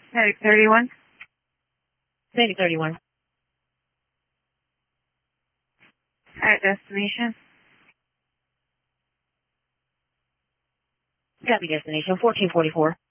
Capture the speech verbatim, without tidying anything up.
Medic thirty-one. Medic thirty-one. At destination. Copy destination, fourteen forty-four.